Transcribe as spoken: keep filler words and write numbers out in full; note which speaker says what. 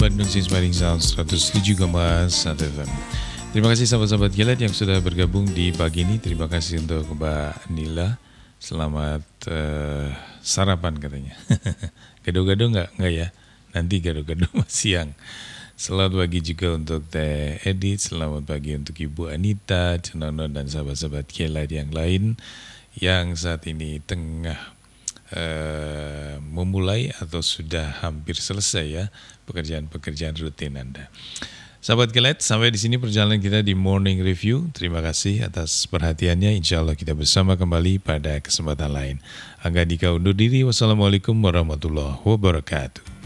Speaker 1: Bandung Inspiring Sound seratus tujuh koma satu F M. Terima kasih sahabat-sahabat Kilat yang sudah bergabung di pagi ini. Terima kasih untuk Mbak Nila. Selamat uh, sarapan katanya. Gado-gado enggak? Enggak ya. Nanti gado-gado siang. Selamat pagi juga untuk Teh Edith. Selamat pagi untuk Ibu Anita, Cenono, dan sahabat-sahabat Kilat yang lain yang saat ini tengah uh, memulai atau sudah hampir selesai ya pekerjaan-pekerjaan rutin Anda. Sahabat Kilat, sampai di sini perjalanan kita di Morning Review. Terima kasih atas perhatiannya. Insya Allah kita bersama kembali pada kesempatan lain. Angga Dika undur diri. Wassalamualaikum warahmatullahi wabarakatuh.